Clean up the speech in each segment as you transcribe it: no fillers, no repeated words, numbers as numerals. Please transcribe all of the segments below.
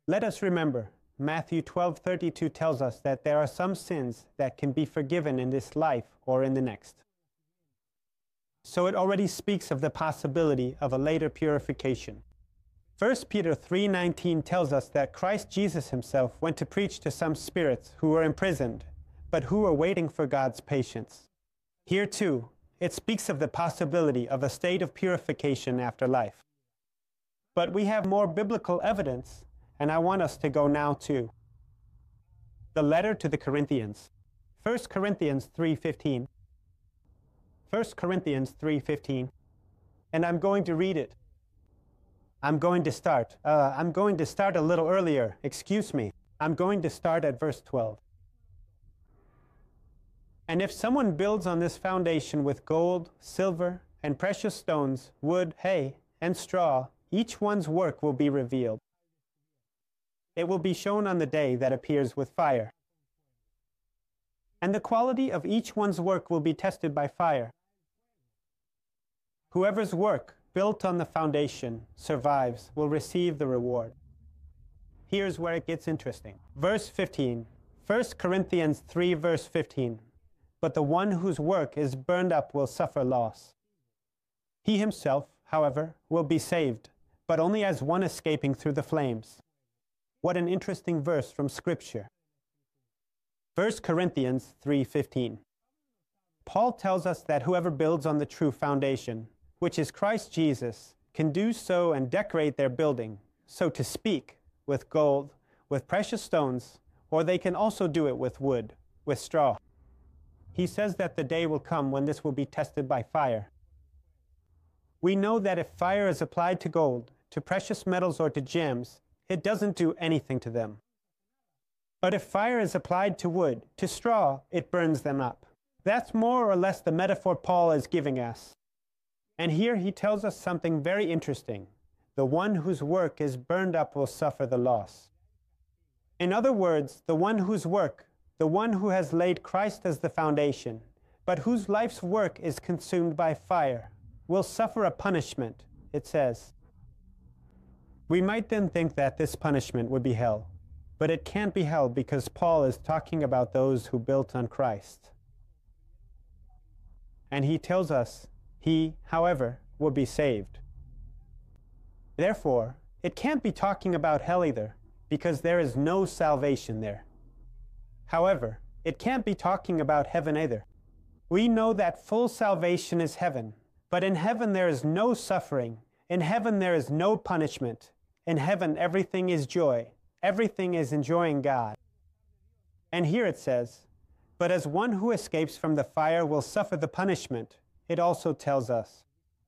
Let us remember, Matthew 12:32 tells us that there are some sins that can be forgiven in this life or in the next. So it already speaks of the possibility of a later purification. 1 Peter 3:19 tells us that Christ Jesus himself went to preach to some spirits who were imprisoned, but who were waiting for God's patience. Here too, it speaks of the possibility of a state of purification after life. But we have more biblical evidence, and I want us to go now to the letter to the Corinthians. 1 Corinthians 3:15. 1 Corinthians 3:15. And I'm going to read it. I'm going to start a little earlier. Excuse me. I'm going to start at verse 12. And if someone builds on this foundation with gold, silver, and precious stones, wood, hay, and straw, each one's work will be revealed. It will be shown on the day that appears with fire. And the quality of each one's work will be tested by fire. Whoever's work built on the foundation survives will receive the reward. Here's where it gets interesting. Verse 15. 1 Corinthians 3 verse 15. But the one whose work is burned up will suffer loss. He himself, however, will be saved, but only as one escaping through the flames. What an interesting verse from Scripture. 1 Corinthians 3:15. Paul tells us that whoever builds on the true foundation, which is Christ Jesus, can do so and decorate their building, so to speak, with gold, with precious stones, or they can also do it with wood, with straw. He says that the day will come when this will be tested by fire. We know that if fire is applied to gold, to precious metals, or to gems, it doesn't do anything to them. But if fire is applied to wood, to straw, it burns them up. That's more or less the metaphor Paul is giving us. And here he tells us something very interesting. The one whose work is burned up will suffer the loss. In other words, the one whose work, the one who has laid Christ as the foundation, but whose life's work is consumed by fire, will suffer a punishment, it says. We might then think that this punishment would be hell, but it can't be hell because Paul is talking about those who built on Christ. And he tells us, he, however, will be saved. Therefore, it can't be talking about hell either, because there is no salvation there. However, it can't be talking about heaven either. We know that full salvation is heaven, but in heaven there is no suffering. In heaven there is no punishment. In heaven everything is joy. Everything is enjoying God. And here it says, but as one who escapes from the fire will suffer the punishment, it also tells us.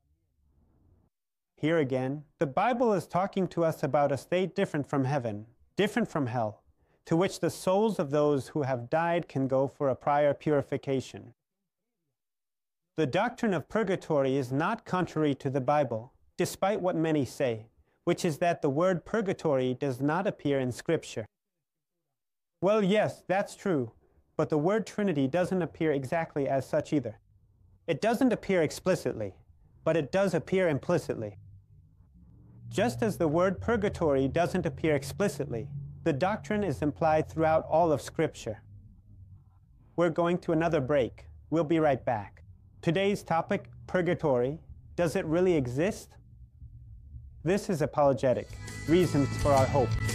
Here again, the Bible is talking to us about a state different from heaven, different from hell, to which the souls of those who have died can go for a prior purification. The doctrine of purgatory is not contrary to the Bible, despite what many say, which is that the word purgatory does not appear in Scripture. Well, yes, that's true, but the word Trinity doesn't appear exactly as such either. It doesn't appear explicitly, but it does appear implicitly. Just as the word purgatory doesn't appear explicitly, the doctrine is implied throughout all of Scripture. We're going to another break. We'll be right back. Today's topic, purgatory. Does it really exist? This is Apologetic, Reasons for Our Hope.